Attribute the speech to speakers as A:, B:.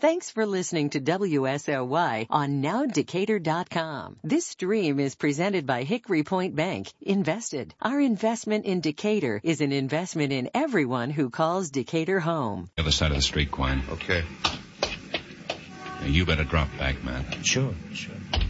A: Thanks for listening to WSOY on NowDecatur.com. This stream is presented by Hickory Point Bank. Invested. Our investment in Decatur is an investment in everyone who calls Decatur home.
B: The other side of the street, Quine.
C: Okay.
B: Now, you better drop back, man.
D: Sure.